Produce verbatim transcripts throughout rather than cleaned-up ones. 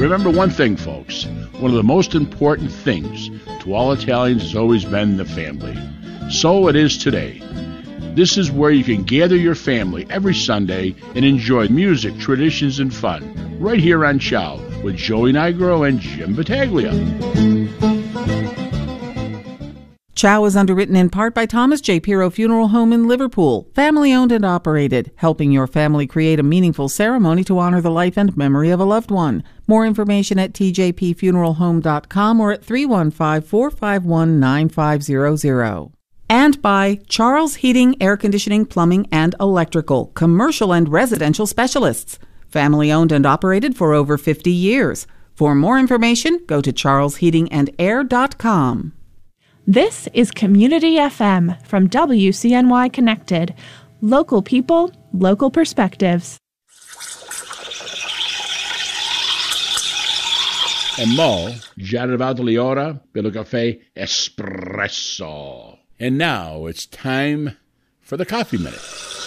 Remember one thing, folks. One of the most important things to all Italians has always been the family. So it is today. This is where you can gather your family every Sunday and enjoy music, traditions, and fun. Right here on Ciao with Joey Nigro and Jim Battaglia. Ciao is underwritten in part by Thomas J. Pirro Funeral Home in Liverpool, family-owned and operated, helping your family create a meaningful ceremony to honor the life and memory of a loved one. More information at t j p funeral home dot com or at three one five, four five one, nine five zero zero. And by Charles Heating, Air Conditioning, Plumbing, and Electrical, commercial and residential specialists, family-owned and operated for over fifty years. For more information, go to charles heating and air dot com. This is Community F M from W C N Y Connected. Local people, local perspectives. And Mo, già arrivato l'ora per il caffè espresso. And now it's time for the Coffee Minute.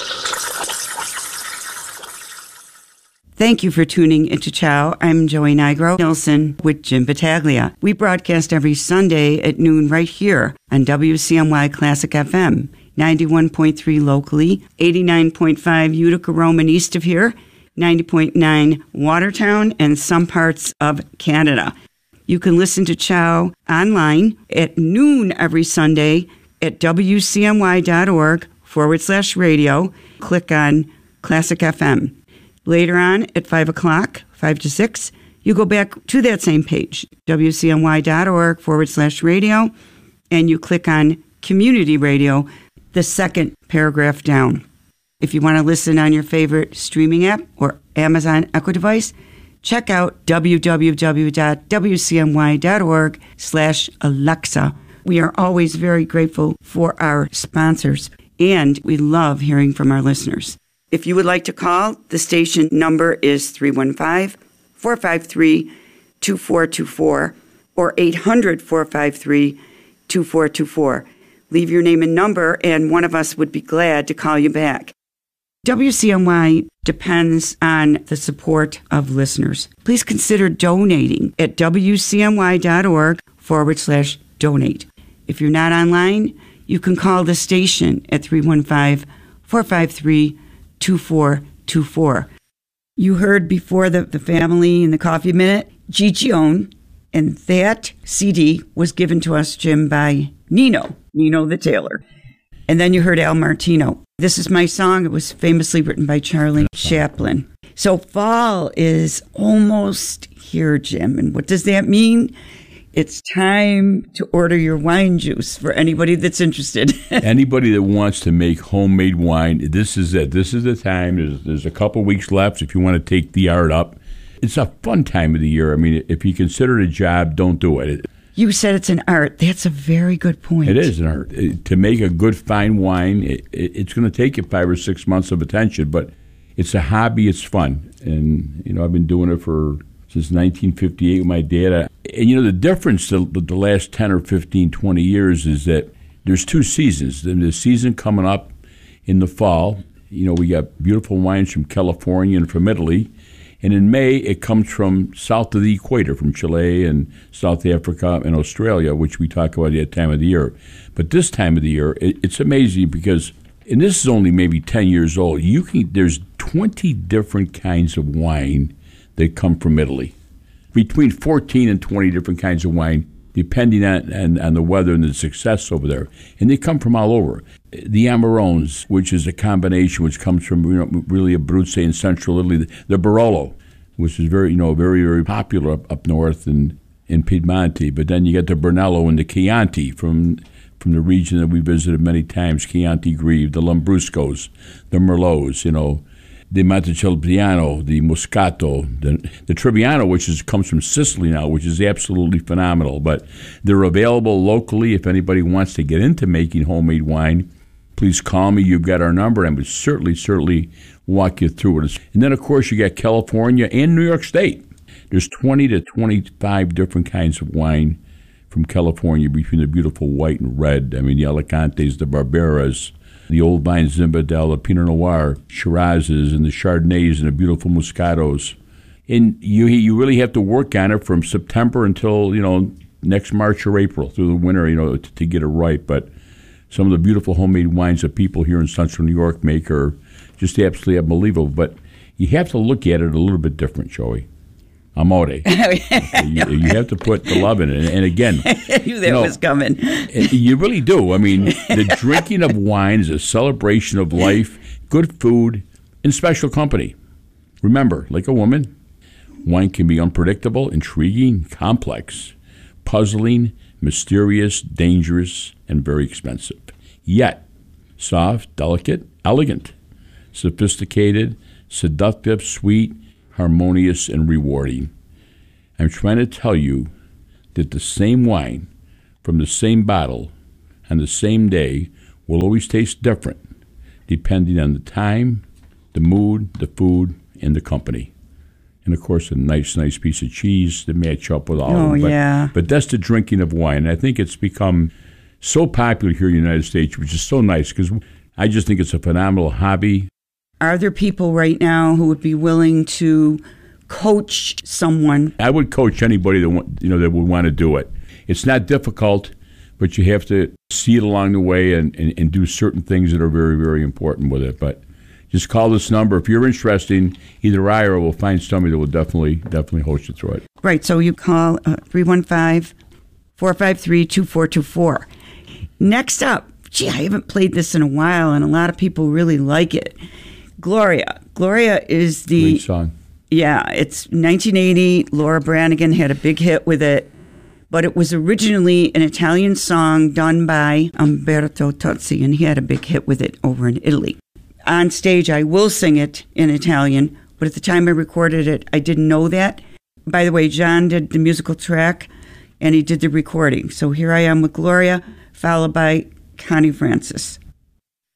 Thank you for tuning into Ciao. I'm Joey Nigro Nilsson with Jim Battaglia. We broadcast every Sunday at noon right here on W C N Y Classic F M, ninety-one point three locally, eighty-nine point five Utica, Rome, and east of here, ninety point nine Watertown, and some parts of Canada. You can listen to Ciao online at noon every Sunday at wcny.org forward slash radio. Click on Classic F M. Later on at five o'clock, five to six, you go back to that same page, wcny.org forward slash radio, and you click on Community Radio, the second paragraph down. If you want to listen on your favorite streaming app or Amazon Echo device, check out www.wcny.org slash Alexa. We are always very grateful for our sponsors, and we love hearing from our listeners. If you would like to call, the station number is three one five, four five three, two four two four or eight hundred, four five three, two four two four. Leave your name and number, and one of us would be glad to call you back. W C N Y depends on the support of listeners. Please consider donating at wcny.org forward slash donate. If you're not online, you can call the station at three one five, four five three, two four two four. You heard before the, the family and the Coffee Minute, Gigione, and that C D was given to us, Jim, by Nino, Nino the Tailor. And then you heard Al Martino. This is my song. It was famously written by Charlie Chaplin. So fall is almost here, Jim. And what does that mean? It's time to order your wine juice for anybody that's interested. Anybody that wants to make homemade wine, this is it. This is the time. There's, there's a couple weeks left if you want to take the art up. It's a fun time of the year. I mean, if you consider it a job, don't do it. You said it's an art. That's a very good point. It is an art. It, to make a good, fine wine, it, it, it's going to take you five or six months of attention, but it's a hobby. It's fun. And, you know, I've been doing it for since nineteen fifty-eight with my dad. And, you know, the difference the, the last ten or fifteen, twenty years is that there's two seasons. The season coming up in the fall, you know, we got beautiful wines from California and from Italy. And in May, it comes from south of the equator, from Chile and South Africa and Australia, which we talk about at that time of the year. But this time of the year, it, it's amazing because, and this is only maybe ten years old, you can there's twenty different kinds of wine that come from Italy. Between fourteen and twenty different kinds of wine, depending on, on, on the weather and the success over there. And they come from all over. The Amarones, which is a combination which comes from, you know, really Abruzzo in central Italy. The, the Barolo, which is very, you know, very, very popular up, up north in, in Piedmonte. But then you get the Brunello and the Chianti from from the region that we visited many times, Chianti Greve, the Lambruscos, the Merlots, you know, the Montecilpiano, the Moscato, the, the Trebbiano, which is, comes from Sicily now, which is absolutely phenomenal. But they're available locally. If anybody wants to get into making homemade wine, please call me. You've got our number, and I would certainly, certainly walk you through it. And then, of course, you got California and New York State. There's twenty to twenty-five different kinds of wine from California, between the beautiful white and red. I mean, the Alicantes, the Barberas, the Old Vine Zinfandel, the Pinot Noir, Shirazes, and the Chardonnays, and the beautiful Moscatos. And you you really have to work on it from September until, you know, next March or April through the winter, you know, to, to get it right. But some of the beautiful homemade wines that people here in Central New York make are just absolutely unbelievable. But you have to look at it a little bit different, Joey. Amore. you, you have to put the love in it. And again, I knew that you know, was coming. You really do. I mean, the drinking of wine is a celebration of life, good food, and special company. Remember, like a woman, wine can be unpredictable, intriguing, complex, puzzling, mysterious, dangerous, and very expensive. Yet, soft, delicate, elegant, sophisticated, seductive, sweet, harmonious, and rewarding. I'm trying to tell you that the same wine from the same bottle on the same day will always taste different depending on the time, the mood, the food, and the company. And, of course, a nice, nice piece of cheese to match up with all oh, of them. But, yeah. but that's the drinking of wine. And I think it's become so popular here in the United States, which is so nice because I just think it's a phenomenal hobby. Are there people right now who would be willing to coach someone? I would coach anybody that want, you know that would want to do it. It's not difficult, but you have to see it along the way and, and, and do certain things that are very, very important with it. But just call this number. If you're interested, either I or will find somebody that will definitely, definitely host you through it. Right, so you call uh, three one five, four five three, two four two four. Next up, gee, I haven't played this in a while, and a lot of people really like it. Gloria. Gloria is the... Great song. Yeah, it's nineteen eighty. Laura Branigan had a big hit with it, but it was originally an Italian song done by Umberto Tozzi, and he had a big hit with it over in Italy. On stage, I will sing it in Italian, but at the time I recorded it, I didn't know that. By the way, John did the musical track, and he did the recording. So here I am with Gloria, followed by Connie Francis.